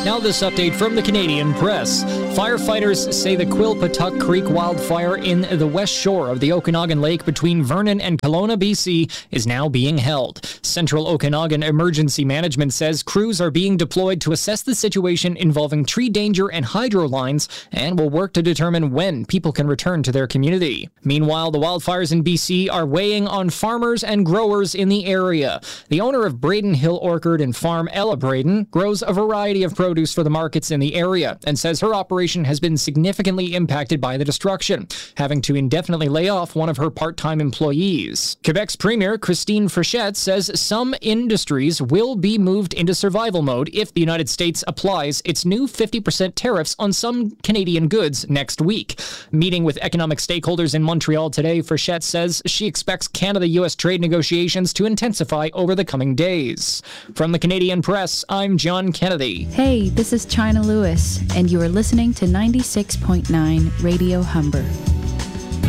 Now this update from the Canadian Press. Firefighters say the Quilpatuck Creek wildfire in the west shore of the Okanagan Lake between Vernon and Kelowna, BC, is now being held. Central Okanagan Emergency Management says crews are being deployed to assess the situation involving tree danger and hydro lines and will work to determine when people can return to their community. Meanwhile, the wildfires in BC are weighing on farmers and growers in the area. The owner of Braden Hill Orchard and Farm, Ella Braden, grows a variety of produce for the markets in the area and says her operation has been significantly impacted by the destruction, having to indefinitely lay off one of her part-time employees. Quebec's Premier, Christine Frechette, says some industries will be moved into survival mode if the United States applies its new 50% tariffs on some Canadian goods next week. Meeting with economic stakeholders in Montreal today, Frechette says she expects Canada-U.S. trade negotiations to intensify over the coming days. From the Canadian Press, I'm John Kennedy. Hey, this is China Lewis, and you are listening to 96.9 Radio Humber.